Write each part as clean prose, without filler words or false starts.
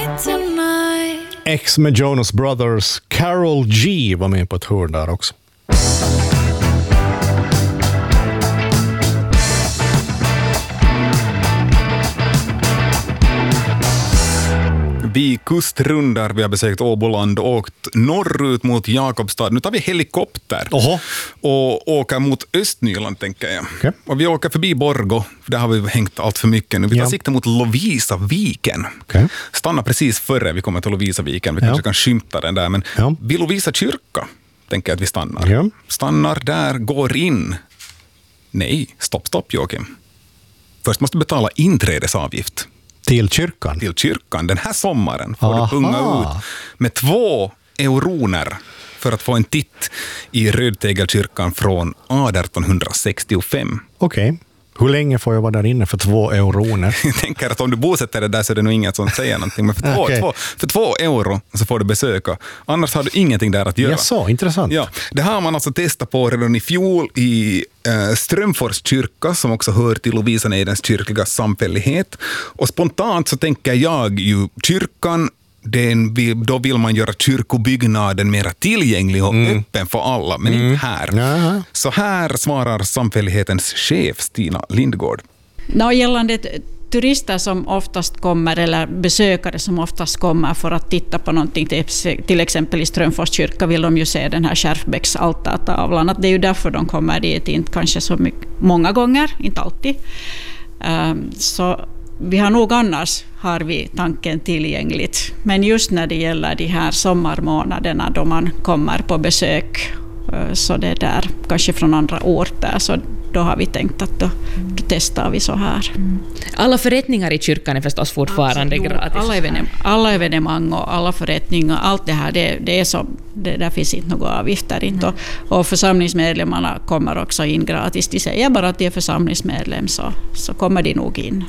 X med Jonas Brothers. Karol G var med på ett hörn där också. Vi kustrundar, vi har besökt Åboland och åkt norrut mot Jakobstad. Nu tar vi helikopter och åker mot Östnyland, tänker jag. Okay. Och vi åker förbi Borgå, för där har vi hängt allt för mycket nu. Vi tar sikte mot Lovisaviken. Okay. Stannar precis före vi kommer till Lovisaviken. Vi kanske kan skymta den där, men vid Lovisa kyrka tänker jag att vi stannar. Ja. Stannar där, går in. Nej, stopp Joakim. Först måste betala inträdesavgift. Till kyrkan? Till kyrkan. Den här sommaren får du punga ut med 2 euroner för att få en titt i Rödtegelkyrkan från 1865. Okej. Hur länge får jag vara där inne för 2 euroner? Jag tänker att om du bosätter dig där så är det nog inget som säger någonting. Men för 2 euro så får du besöka. Annars har du ingenting där att göra. Så intressant. Ja, det här har man alltså testat på redan i fjol i Strömfors kyrka, som också hör till Lovisanejdens kyrkliga samfällighet. Och spontant så tänker jag ju kyrkan, då vill man göra kyrkobyggnaden mer tillgänglig och öppen för alla, men inte här. Jaha. Så här svarar samfällighetens chef Stina Lindgård. Gällande turister som oftast kommer, eller besökare som oftast kommer för att titta på någonting, till exempel i Strömfors kyrka vill de ju se den här Skärfbäcks altartavlan. Det är ju därför de kommer dit, inte kanske så många gånger, inte alltid. Så vi har nog annars har vi tanken tillgängligt. Men just när det gäller de här sommarmånaderna då man kommer på besök, så det där kanske från andra orter, så då har vi tänkt att då testar vi så här. Alla förrättningar i kyrkan är förstås fortfarande gratis. Alla evenemang och alla förrättningar, allt det här, det är så, där finns inte några avgifter. Inte. Och församlingsmedlemmarna kommer också in gratis. De säger bara att de är församlingsmedlem, så kommer de nog in.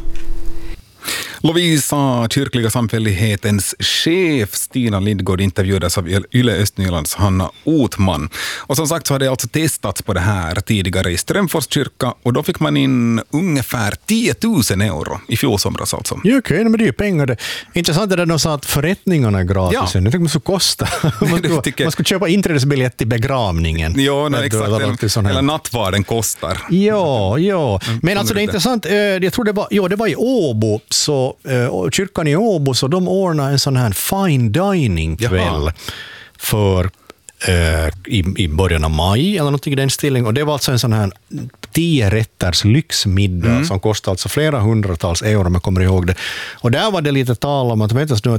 Lovisa kyrkliga samfällighetens chef Stina Lindgård intervjuades av Yle Östnylands Hanna Otman. Och som sagt så har det alltså testats på det här tidigare i Strömfors kyrka, och då fick man in ungefär 10 000 euro i fjol somras alltså. Ja, okej, men det är ju pengar. Det intressant är det de sa att förrättningarna är gratis. Ja. Nu fick man så kosta. Man ska köpa inträdesbiljett till begravningen. Ja, nej, exakt. Eller nattvarden kostar. Ja. Men alltså det är intressant. Jag tror det var i Åbo, så kyrkan i Åbo, så de ordnar en sån här fine dining kväll för i början av maj eller någonting i den stilling, och det var alltså en sån här 10-rätters lyxmiddag som kostade alltså flera hundratals euro, om jag kommer ihåg det. Och där var det lite tal om att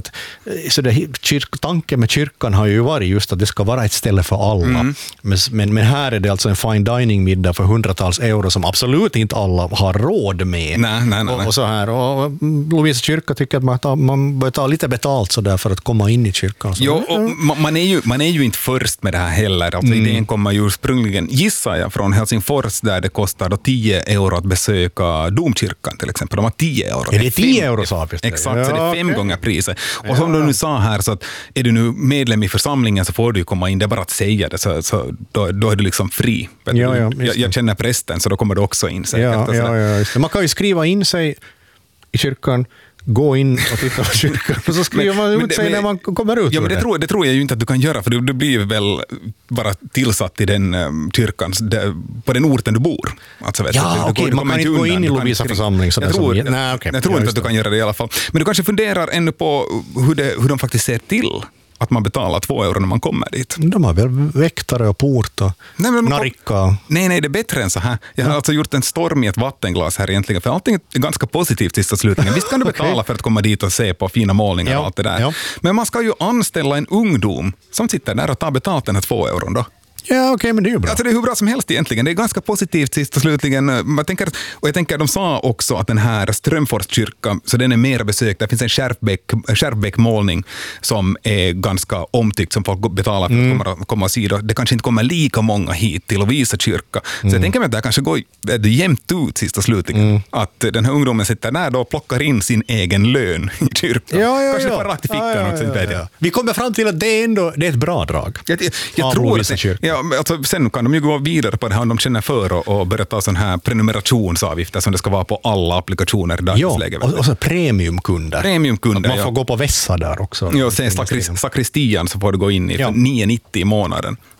tanken med kyrkan har ju varit just att det ska vara ett ställe för alla. Men här är det alltså en fine dining middag för hundratals euro som absolut inte alla har råd med. Nej. Och så här, och Lovisa kyrka tycker att man bör ta lite betalt så där för att komma in i kyrkan. Jo, och man är ju inte först med det här heller. Alltså idén kommer ju ursprungligen, gissar jag, från Helsingfors, där det kostar då 10 euro att besöka domkyrkan till exempel. De har 10 euro. Är det 10 euro så? Exakt, så det är 5 gånger priset. Och som du nu sa här, så att är du nu medlem i församlingen så får du ju komma in, det är bara att säga det, så då är du liksom fri. Jag känner prästen, så då kommer du också in. Man kan ju skriva in sig i kyrkan, gå in och titta på kyrkan och så skriver man ut sig när man kommer ut. Ja, men det tror jag ju inte att du kan göra, för du blir väl bara tillsatt i den kyrkan på den orten du bor. Alltså, man kan inte gå in i Lovisa församling. Jag tror inte att du kan göra det i alla fall. Men du kanske funderar ännu på hur de faktiskt ser till att man betalar 2 euro när man kommer dit. De har väl väktare och port och narika. Nej, det är bättre än så här. Jag har alltså gjort en storm i ett vattenglas här egentligen, för allting är ganska positivt sista slutningen. Visst kan du betala för att komma dit och se på fina målningar och allt det där. Ja. Men man ska ju anställa en ungdom som sitter där och tar betalt den här 2 euron då. Ja, okej, men det är ju bra. Alltså det är hur bra som helst egentligen. Det är ganska positivt sist och slutligen. Jag tänker de sa också att den här Strömfors kyrka, så den är mer besökt. Det finns en Skärfbäck-målning som är ganska omtyckt, som folk betalar för att komma och se. Det kanske inte kommer lika många hit till Lovisa kyrka. Så jag tänker mig att det kanske går jämnt ut sist och slutligen. Att den här ungdomen sitter där och plockar in sin egen lön i kyrkan. Kanske bara rakt i fickan också. Vi kommer fram till att det är ett bra drag. Jag tror Ja, alltså, sen kan de ju gå vidare på det här om de känner för och börja ta sån här prenumerationsavgifter som det ska vara på alla applikationer i dagsläget. Ja, och så premiumkunder. Premiumkunder, man får gå på vässa där också. Ja, sen sakristian så får du gå in i för 9,90 i månaden.